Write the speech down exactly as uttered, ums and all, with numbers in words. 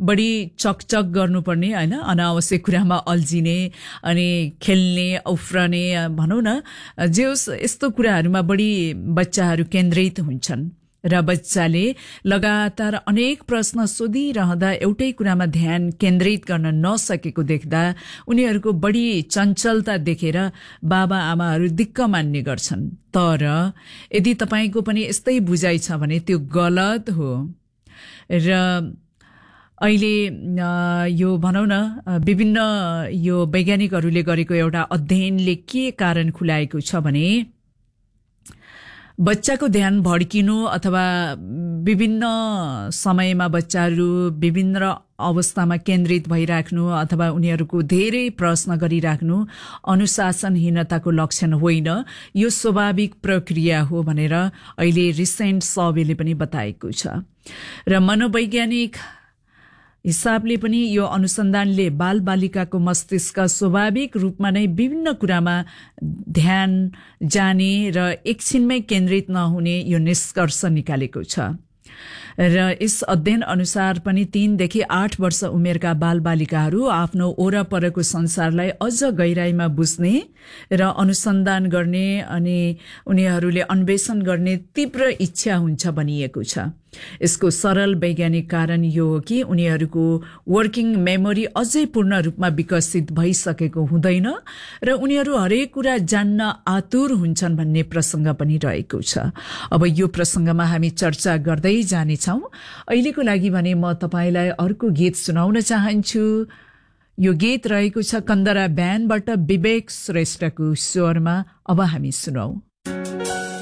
बढी चकचक गर्नुपर्ने हैन, अनावश्यक कुरामा अल्झिने अनि खेल्ने उफ्रने भनौँ न, जे होस् यस्तो कुराहरूमा बढी बच्चाहरू केन्द्रित हुन्छन् र बच्चाले लगातार अनेक प्रश्न सोधिरहँदा एउटै कुरामा ध्यान केन्द्रित गर्न नसकेको देख्दा उनीहरूको बढी चञ्चलता देखेर बाबा आमाहरू दिक्क मान्ने गर्छन्। तर यदि तपाईको पनि यस्तै बुझाइ छ भने त्यो गलत हो। र अहिले यो भनौँ न विभिन्न यो वैज्ञानिकहरूले गरेको एउटा अध्ययनले के कारण खुलाएको छ भने बच्चाको ध्यान भड्किनु अथवा विभिन्न समयमा बच्चाहरू विभिन्न अवस्थामा केन्द्रित भइराख्नु अथवा उनीहरूको धेरै प्रश्न गरिराख्नु अनुशासनहीनताको लक्षण होइन, यो स्वाभाविक प्रक्रिया हो भनेर अहिले रिसेन्ट सर्वेले पनि बताएको छ। र मनोवैज्ञानिक हिसाबले पनि यो अनुसन्धानले बालबालिकाको मस्तिष्क स्वाभाविक रूपमा नै विभिन्न कुरामा ध्यान जाने र एकछिनमै केन्द्रित नहुने यो निष्कर्ष निकालेको छ। र यस अध्ययन अनुसार पनि तीनदेखि आठ वर्ष उमेरका बालबालिकाहरू आफ्नो ओरपरको संसारलाई अझ गहिराईमा बुझ्ने र अनुसन्धान गर्ने अनि उनीहरूले अन्वेषण गर्ने तीव्र इच्छा हुन्छ भनिएको छ। यसको सरल वैज्ञानिक कारण यो हो कि उनीहरूको वर्किङ मेमोरी अझै पूर्ण रूपमा विकसित भइसकेको हुँदैन र उनीहरू हरेक कुरा जान्न आतुर हुन्छन् भन्ने प्रसंग पनि रहेको छ। अब यो प्रसंगमा हामी चर्चा गर्दै जानेछौं। अहिलेको लागि भने म तपाईलाई अर्को गीत सुनाउन चाहन्छु। यो गीत रहेको छ कन्दरा ब्यान्डबाट विवेक श्रेष्ठको स्वरमा। अब हामी सुनौ।